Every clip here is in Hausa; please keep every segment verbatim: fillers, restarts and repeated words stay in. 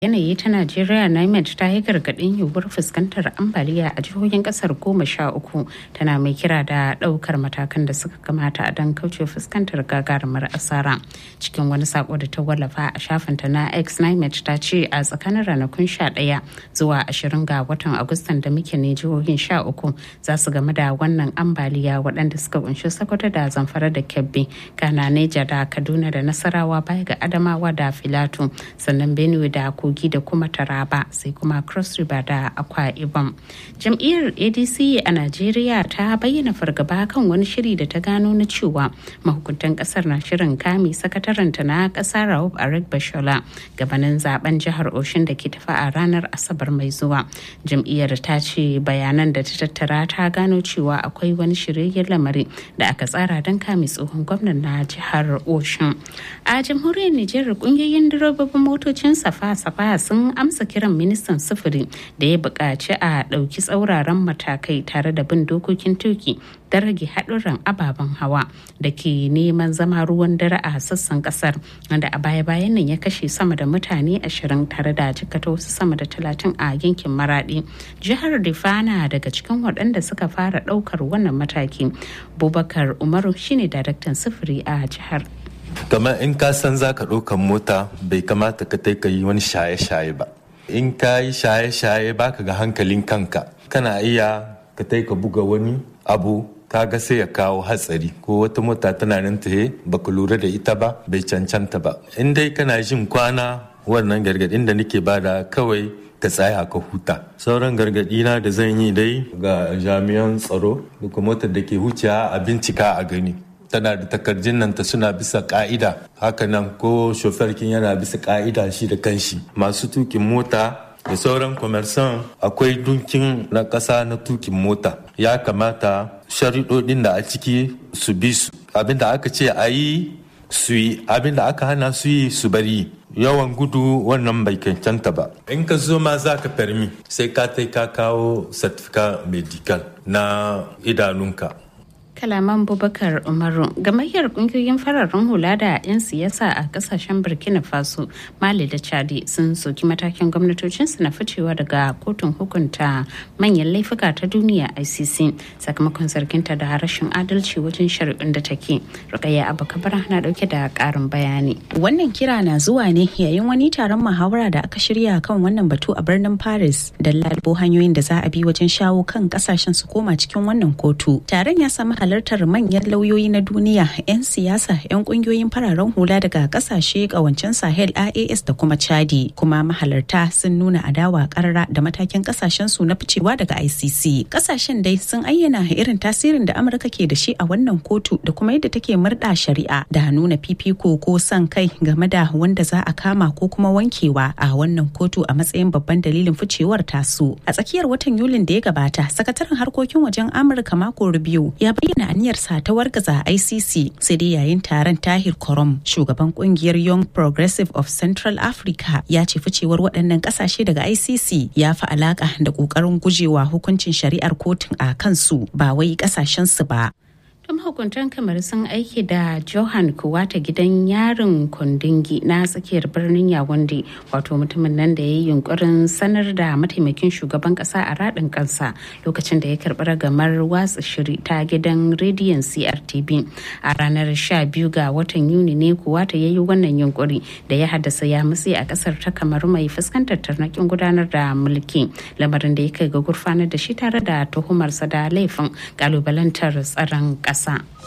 Yanayi ta Najeriya NIMET ta yi gargaɗin yiwuwar fuskantar ambaliya a jihohin ƙasar goma sha uku, tana mai kira da ɗaukar matakan da suka kamata a don kauce fuskantar gagarumar asara. Cikin wani sako da ta wallafa a shafinta na X, NIMET ta ce a tsakanin ranakun sha ɗaya zuwa ashirin ga watan Agustan da muke ne jihohin sha uku za su game da wannan ambaliya, waɗanda suka kunshi Sokoto da Zamfara da Kebbi, Kana, Neja da Kaduna da Nasarawa, baya ga Adamawa da Filato, sannan Benue da Kogi da kuma Taraba, sai kuma Cross River da Akwa Ibom. Jam'iyyar A D C a Najeriya ta bayyana fargaba kan wani shiri da ta gano na cewa mahukuntan kasar na shirin kame sakataranta na kasa Rauf Aregbesola gabanin zaben jihar Oshun da ke tafi a ranar Asabar mai zuwa. Jam'iyyar ta ce bayanan da ta tattara ta gano cewa akwai wani shirye lamari da aka tsara don kame tsohon gwamnan na jihar Oshun. A jamhuriyar Nijar, kungiyoyin direbobin motocin safa-safa sun amsa kiran ministan sufuri da ya buƙaci a ɗauki tsauraran matakai tare da bin dokokin tuki don rage haɗurran ababen hawa da ke neman zama ruwan dare a sassan ƙasar, wanda a baya-bayan nan ya kashe sama da mutane ashirin tare da jikata wasu sama da talatin a yankin Maraɗi. Jihar Rifana daga cikin waɗanda suka fara ɗaukar wannan mataki. Bubakar Umaru shine daraktan sufuri a jihar. Kamar in ka san za ka ɗaukan mota bai kamata ka tai ka yi wani shaye-shaye ba. In ka yi shaye-shaye ba ka ga hankalin kanka, kana iya ka tai ka buga wani abu kaga sai ya kawo hatsari, ko wata mota tana nan tahe baka lura da ita ba, bai cancanta ba. In dai kana jin kwana, wannan gargadin da nake bada kawai ka tsaya ka huta. Sauran gargadi na da zan yi dai ga jami'an tsaro, duka motar da ke wucewa a bincika a gani tana da takardun nan ta suna bisa ka'ida, hakanan ko shoferkin yana bisa ka'ida shi da kanshi. Masu tukin mota da sauran kwamersan akwai dunkin na ƙasa na tukin mota, ya kamata shari'o'in da a ciki su bi su, abinda aka ce a yi su yi, abinda aka hana su yi su bari. Yawan gudu wannan bai cancanta ba. In ka zo ma za ka permi sai ka tai ka kawo certificate medical na idanunka. Kalaman Bubakar Umaru. Gamayyar kungiyoyin fararen hula da 'yan siyasa a kasashen Burkina Faso, Mali da Chadi sun soki matakin gwamnatocinsu na ficewa daga kotun hukunta manyan laifuka ta duniya I C C sakamakon zarginta da rashin adalci wajen shari'un da take. Rukayya Abubakar na dauke da karin bayani. Wannan kira na zuwa ne yayin wani taron muhawara da aka shirya kan wannan batu a birnin Paris da lalubo hanyoyin da za a bi wajen shawo kan kasashen su koma cikin wannan kotu. Taron ya samu halartar manyan lauyoyi na duniya, 'yan siyasa, 'yan kungiyoyin fararen hula daga kasashe kawancen Sahel I A S da kuma Chadi, kuma mahalarta sun nuna adawa karara da matakin kasashen su na ficewa daga I C C. Kasashen dai sun ayyana irin tasirin da Amurka ke da shi a wannan kotu da kuma yadda take murda shari'a da nuna fifiko ko son kai game da wanda za a kama ko kuma wankewa a wannan kotu a matsayin babban dalilin ficewar tasu. A tsakiyar watan Yulin da ya gabata, sakataren harkokin wajen Amurka Marco Rubio ya bayyana aniyarsa ta wargaza I C C, sai dai yayin taron Tahir Korom, shugaban kungiyar Young Progressive of Central Africa, ya ce ficewar waɗannan ƙasashe daga I C C ya fi alaƙa da ƙoƙarin gujewa hukuncin shari'ar kotun a kansu ba wai ƙasashensu ba. Mahukuntan kamar sun aiki da Johan Kuwata gidan yarin Kondingi na tsakiyar birnin Yawunde, wato mutumin nan da ya yi yunkurin sanar da mataimakin shugaban kasa a radin kansa lokacin da ya karbi ragamar watsa shiri ta gidan rediyon C R T V. A ranar sha biyu ga watan Yuni ne Kuwata ya yi wannan yunkuri da ya haddasa ya mutse a kasar ta kamar mai fuskantar tarnakin gudanar da mulki, lamarin da ya kai ga gurfanar da shi tare da tuhumarsa da laifin kalubalantar tsaron kasa.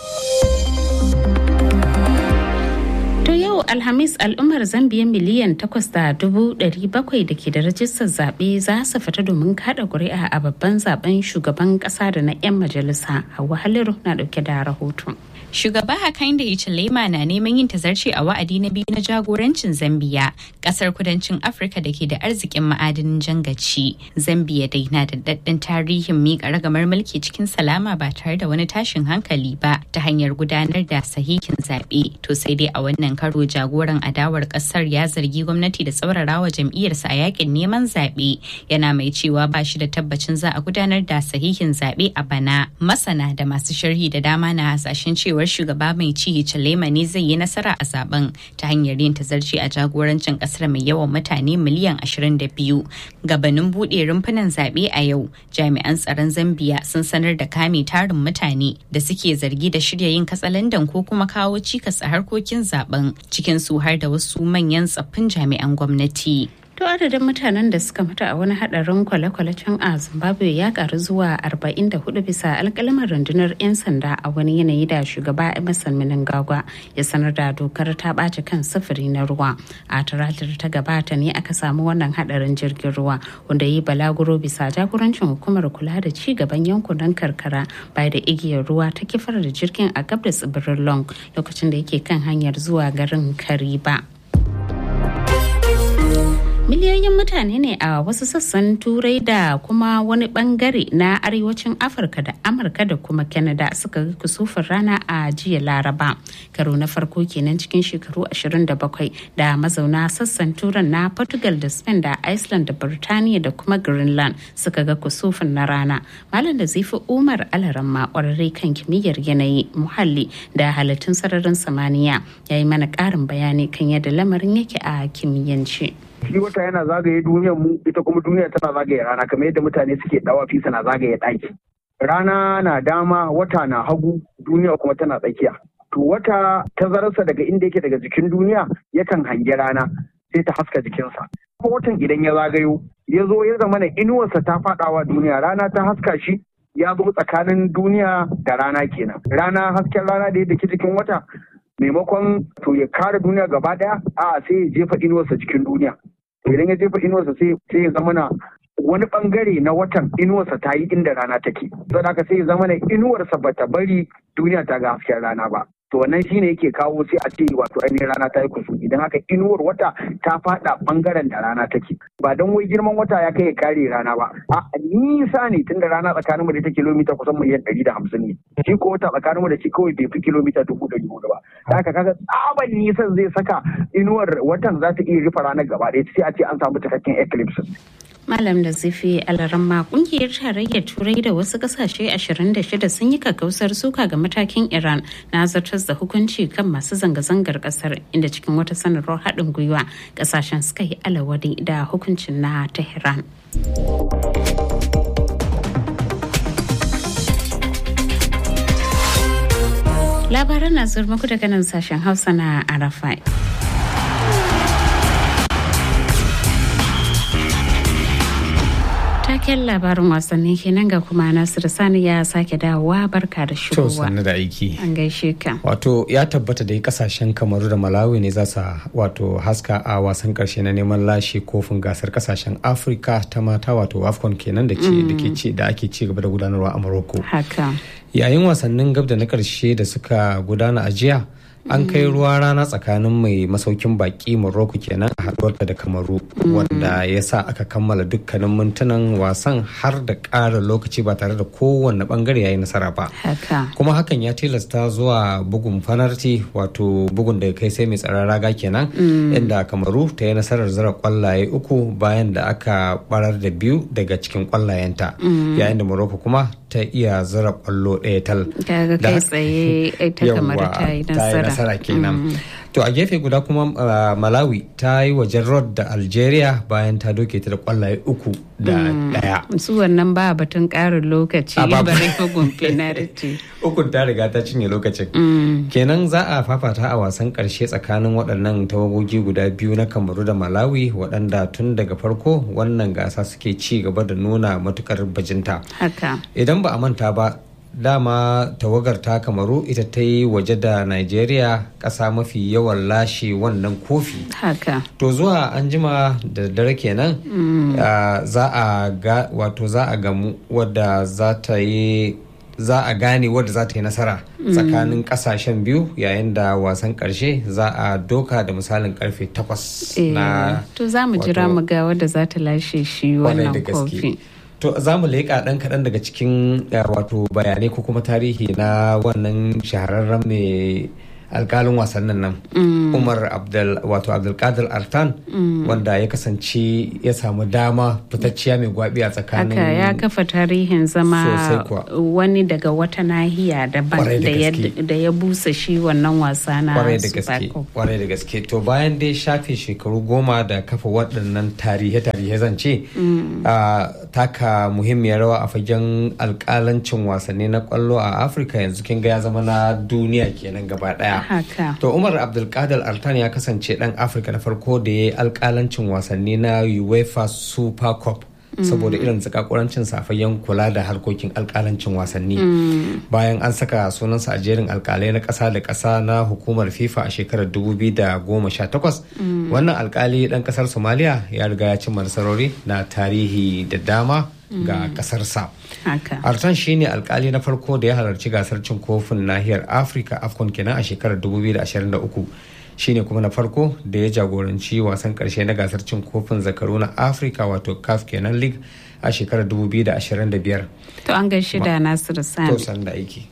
To yau Alhamis, al'ummar Zambiya miliyan takwas da dubu ɗari bakwai da ke da rajistar zaɓe za su fita domin kaɗa ƙuri'a a babban zaben shugaban ƙasa da na 'yan majalisa. Hauwa Haliru na ɗauke da rahoton. Shugaba Hakainde Hichilema na neman yin tazarci a wa'adi na biyu na jagorancin Zambiya, kasar kudancin Afirka da ke da arzikin ma'adinin jangaci. Zambiya dai na da daɗin tarihin miƙa ragamar mulki cikin salama ba tare da wani tashin hankali ba ta hanyar gudanar da sahihin zaɓe. To sai dai a wannan karo jagoran adawar kasar ya zargi gwamnati da tsaurarawa jam'iyyarsa a yakin neman zaɓe, yana mai cewa ba shi da tabbacin za a gudanar da sahihin zaɓe a bana. Masana da masu sharhi da dama na hasashen cewa cewar shugaba mai ci Hichilema ne zai yi nasara a zaben ta hanyar yin tazarci a jagorancin kasar mai yawan mutane miliyan ashirin da biyu. Gabanin buɗe rumfunan zaɓe a yau, jami'an tsaron Zambiya sun sanar da kame tarin mutane da suke zargi da shirya yin katsalandan ko kuma kawo cikas a harkokin zaben, cikin su har da wasu manyan tsaffin jami'an gwamnati. To adadin mutanen da suka mutu a wani hadarin kwale-kwale can a Zimbabwe ya karu zuwa arba'in da hudu bisa alkalmar rundunar 'yan sanda a wani yanayi da shugaba Emerson Mnangagwa ya sanar da dokar ta ɓaci kan sufuri na ruwa. A talatar ta gabata ne aka samu wannan hadarin jirgin ruwa wanda yi balaguro bisa jagorancin hukumar kula da ci gaban yankunan karkara bai da igiyar ruwa ta kifar da jirgin a gab da tsibirin Long lokacin da yake kan hanyar zuwa garin Kariba. Miliyoyin mutane ne a wasu sassan Turai da kuma wani bangare na arewacin Afirka da Amurka da kuma Canada suka ga kusufin rana a jiya Laraba. Karo na farko kenan cikin shekaru ashirin da bakwai da mazauna sassan Turan na Portugal da Spain da Iceland da Birtaniya da kuma Greenland suka ga kusufin na rana. Malam da Zifi Umar Alaramma kwararre kan kimiyyar yanayi, muhalli da halittun sararin samaniya ya yi mana ƙarin bayani kan yadda lamarin yake a kimiyyance. Shi wata yana zagaye duniyar mu, ita kuma duniya tana zagaye rana, kamar yadda mutane suke dawafi suna zagaye ɗaki. Rana na dama, wata na hagu, duniya kuma tana tsakiya. To wata tazararsa daga inda yake daga jikin duniya yakan hangi rana sai ta haska jikinsa. Kuma watan idan ya zagayo ya zo ya zama na inuwarsa ta faɗawa duniya, rana ta haska shi, ya zo tsakanin duniya da rana kenan. Rana, hasken rana da ya daki jikin wata, maimakon to ya kare duniya gaba daya, a sai ya jefa inuwarsa cikin duniya. Idan ya jefa inuwarsa sai sai ya zama na wani bangare na watan inuwarsa ta yi inda rana take. Don haka sai ya zama na inuwarsa bata bari duniya ta ga hasken rana ba. To wannan shine yake kawo sai a ce wato ainihin rana ta yi kusu. Idan haka inuwar wata ta fada bangaren da rana take. Ba don wai girman wata ya kai ya kare rana ba. A nisa ne tunda rana tsakaninmu da ta kilomita kusan miliyan ɗari da hamsin ne. Shi ko wata tsakaninmu da shi kawai bai fi kilomita dubu ɗari hudu ba. Da haka kaga tsaban nisan zai saka inuwar watan za ta iya rufe ranar gaba ɗaya sai a ce an samu cikakken eclipse. Malam da Zifi Alaramma, kungiyar tarayyar Turai da wasu kasashe ashirin da shida sun yi kakkausar suka ga matakin Iran na zartar da hukunci kan masu zanga-zangar kasar, inda cikin wata sanarwar haɗin gwiwa kasashen suka yi alawari da hukuncin na Tehran. Labaran na zuwa muku daga nan sashen Hausa na Arafai. Taken labarin wasanni kenan ga kuma Nasiru Sani ya sake dawowa, barka da shigowa. To sannu da aiki. An gaishe ka. Wato ya tabbata da kasashen Kamaru da Malawi ne za su wato haska a wasan karshe na neman lashe kofin gasar kasashen Afirka ta mata wato AFCON kenan da ke da ake ci gaba da gudanarwa a Morocco. Haka. Yayin wasannin gab da na karshe da suka gudana a jiya, an kai ruwa rana tsakanin mai masaukin baki Morocco kenan a haduwarta da Kamaru, wanda ya sa aka kammala dukkanin mintunan wasan har da ƙara lokaci ba tare da kowanne bangare ya yi nasara ba. Kuma hakan ya tilasta zuwa bugun fanarti, wato bugun da kai sai mai tsaron raga kenan, inda Kamaru ta yi nasarar zira kwallaye uku bayan da aka barar da biyu daga cikin kwallayenta, yayin da Morocco kuma ta iya zira kwallo ɗaya tal. Kaga kai tsaye ta Kamaru ta yi nasara. nasara kenan. To a gefe guda kuma uh, Malawi ta yi wajen Rod da Algeria bayan ta doke ta da kwallaye uku da daya. Su wannan ba batun karin lokaci bare bugun penalty. Ukun ta riga ta cinye lokacin. Kenan za a fafata a wasan karshe tsakanin waɗannan tawagogi guda biyu na Kamaru da Malawi, waɗanda tun daga farko wannan gasa suke ci gaba da nuna matukar bajinta. Haka. Idan ba a manta ba, dama tawagar ta Kamaru ita ta yi waje da Nigeria, ƙasa mafi yawan lashe wannan kofi. Haka. To zuwa an jima da dare kenan mm. uh, za a ga wato za a gamu wadda za ta yi za a gane wadda za ta yi nasara mm. tsakanin kasashen biyu, yayin da wasan karshe za a doka da misalin karfe takwas e, na to za mu jira mu ga wadda za ta lashe shi wannan kofi. To za mu leƙa ɗan kaɗan daga cikin wato bayanai ko kuma tarihi na wannan shahararren mai alkalin wasannin nan umar abdul wato abdulkadir artan wanda ya kasance ya samu dama fitacciya mai gwabi a tsakanin haka ya kafa tarihin zama wani daga wata nahiya daban da ya busa shi wannan wasa na kwarai da gaske to bayan dai shafe shekaru goma da kafa waɗannan tarihe-tarihe zance taka muhimmiyar rawa a fagen alkalancin wasanni na kwallo a afirka yanzu kin ga ya zama na duniya kenan gaba daya to umar abdulkadir artan ya kasance dan afirka na farko da ya yi alkalancin wasanni na uefa super cup saboda irin zakakurancin safayen kula da harkokin alkalancin wasanni bayan an saka sunansa a jerin alkalai na kasa da kasa na hukumar fifa a shekarar dubu biyu da goma sha takwas wannan alkali dan kasar somalia ya riga ya cimma nasarori na tarihi da dama ga kasarsa. Artan shi ne alkali na farko da ya halarci gasar cin kofin nahiyar Afirka AFCON kenan a shekarar dubu biyu da ashirin da uku. Shi ne kuma na farko da ya jagoranci wasan karshe na gasar cin kofin zakaru na Afirka wato C A F kenan League a shekarar dubu biyu da ashirin da biyar. To an gaishe da Nasiru Sani. To san da aiki.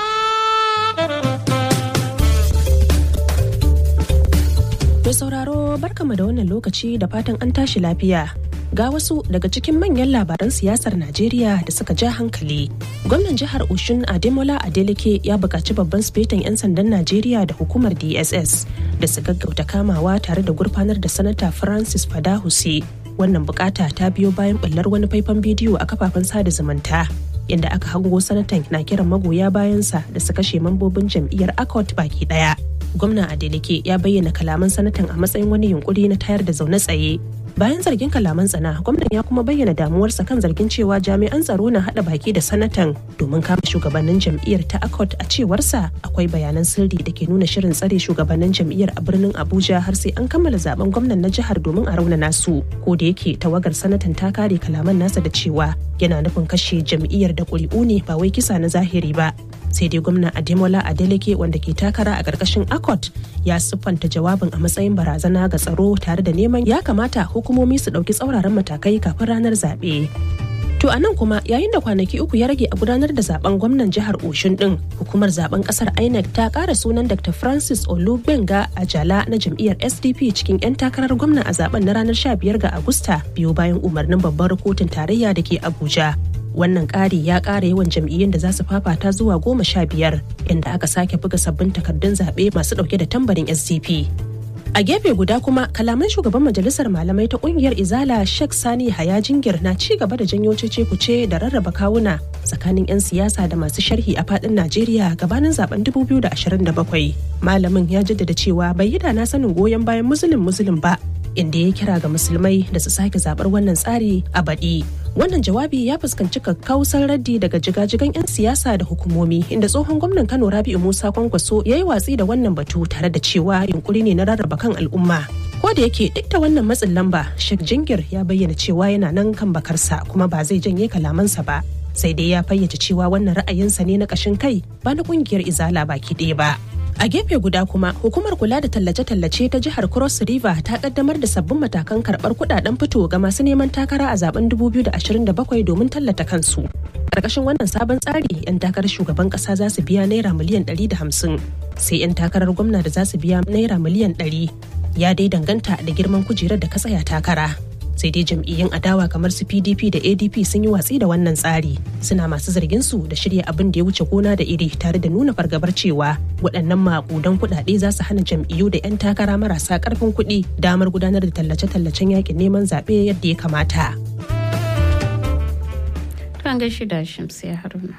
Mai sauraro barkama da wannan lokaci da fatan an tashi lafiya. Ga wasu daga cikin manyan labaran siyasar Najeriya da suka ja hankali. Gwamnan jihar Oshun Ademola Adeleke ya buƙaci babban sifetan 'yan sandan Najeriya da hukumar D S S da su gaggauta kamawa tare da gurfanar da sanata Francis Fadahuse. Wannan bukata ta biyo bayan ɓullar wani faifan bidiyo a kafafen sada zumunta, inda aka hango sanatan na kiran magoya bayansa da su kashe mambobin jam'iyyar ACOT baki ɗaya. Gwamna Adeleke ya bayyana kalaman sanatan a matsayin wani yunkuri na tayar da zaune tsaye. Bayan zargin kalaman tsana, gwamnan ya kuma bayyana damuwarsa kan zargin cewa jami'an tsaro na hada baki da sanatan domin kama shugabannin jam'iyyar ta ACOT. A cewarsa akwai bayanan sirri da ke nuna shirin tsare shugabannin jam'iyyar a birnin Abuja har sai an kammala zaben gwamnan na jihar domin a raunana su. Ko da yake tawagar sanatan ta kare kalaman nasa da cewa yana nufin kashe jam'iyyar da ƙuri'u ne ba wai kisa na zahiri ba. Sai dai gwamna Ademola Adeleke wanda ke takara a ƙarƙashin ACOT ya siffanta jawabin a matsayin barazana ga tsaro tare da neman ya kamata hukumomi su ɗauki tsauraran matakai kafin ranar zaɓe. To a nan kuma yayin da kwanaki uku ya rage a gudanar da zaben gwamnan jihar Oshun din, hukumar zaben kasar I N E C ta ƙara sunan Doctor Francis Olugbenga Ajala na jam'iyyar S D P cikin 'yan takarar gwamna a zaben na ranar sha biyar ga Agusta biyo bayan umarnin babbar kotun tarayya da ke Abuja. Wannan ƙari ya ƙara yawan jam'iyyun da za su fafata zuwa goma sha biyar, inda aka sake buga sabbin takardun zaɓe masu ɗauke da tambarin S D P. A gefe guda kuma kalaman shugaban majalisar malamai ta kungiyar Izala Sheikh Sani Haya Jingir na ci gaba da janyo cece-kuce da rarraba kawuna tsakanin 'yan siyasa da masu sharhi a fadin Najeriya gabanin zaben dubu biyu da ashirin da bakwai. Malamin ya jaddada cewa bai yi da na sanin goyon bayan musulun musulun ba, inda ya kira ga musulmai da su sake zabar wannan tsari a baɗi. Wannan jawabi ya fuskanci kakkausar raddi daga jigajigan 'yan siyasa da hukumomi, inda tsohon gwamnan Kano Rabi'u Musa Kwankwaso ya yi watsi da wannan batu tare da cewa yunkuri ne na rarraba kan al'umma. Ko da yake duk da wannan matsin lamba, Sheikh Jingir ya bayyana cewa yana nan kan bakarsa kuma ba zai janye kalamansa ba. Sai dai ya fayyace cewa wannan ra'ayinsa ne na ƙashin kai ba na ƙungiyar Izala baki ɗaya ba. A gefe guda kuma, hukumar kula da tallace-tallace ta jihar Cross River ta kaddamar da sabbin matakan karɓar kuɗaɗen fito ga masu neman takara a zaben dubu biyu da ashirin da bakwai domin tallata kansu. Karkashin wannan sabon tsari, 'yan takarar shugaban ƙasa za su biya naira miliyan ɗari da hamsin, sai 'yan takarar gwamna da za su biya naira miliyan ɗari. Ya dai danganta da girman kujerar da ka tsaya takara. Sai dai jam'iyyun adawa kamar su P D P da A D P sun yi watsi da wannan tsari, suna masu zargin su da shirya abin da ya wuce gona da iri tare da nuna fargabar cewa waɗannan maƙudan kuɗaɗe za su hana jam'iyyu da 'yan takara marasa ƙarfin kuɗi damar gudanar da tallace-tallacen yakin neman zaɓe yadda ya kamata. Kan gaishe da Shamsiya Haruna.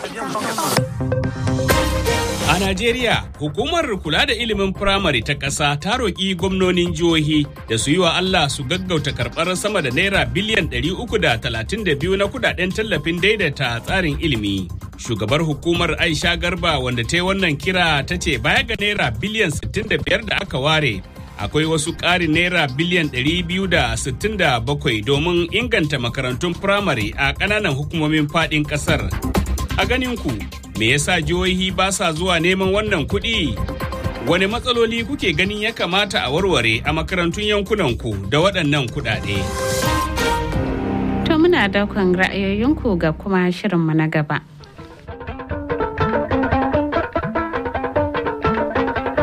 A Najeriya, hukumar kula da ilimin firamare ta ƙasa ta roƙi gwamnonin jihohi da su yi wa Allah su gaggauta karɓar sama da naira biliyan ɗari uku da talatin da biyu na kudaden tallafin daidaita tsarin ilimi. Shugabar hukumar Aisha Garba wanda ta yi wannan kira ta ce baya ga naira biliyan sittin da biyar da aka ware, akwai wasu ƙarin naira biliyan ɗari biyu da sittin da bakwai domin inganta makarantun firamare a ƙananan hukumomin faɗin ƙasar. A ganin ku, me yasa jihohi ba sa zuwa neman wannan kuɗi? Wane matsaloli kuke ganin ya kamata a warware a makarantun yankunanku da waɗannan kuɗaɗe? To muna daukan ra'ayoyinku ga kuma shirinmu na gaba.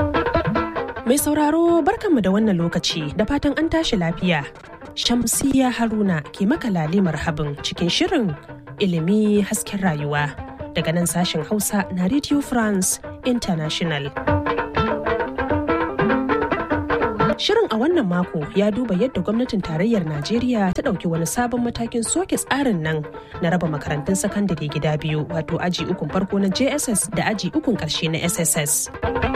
Mai sauraro barkanmu da wannan lokaci da fatan an tashi lafiya. Shamsiya Haruna ke maka lale marhabin cikin shirin ilimi hasken rayuwa daga nan sashen Hausa na Radio France International. Shirin a wannan mako ya duba yadda gwamnatin tarayyar Najeriya ta ɗauki wani sabon matakin soke tsarin nan na raba makarantun sakandare gida biyu wato aji ukun farko na J S S da aji ukun ƙarshe na S S S.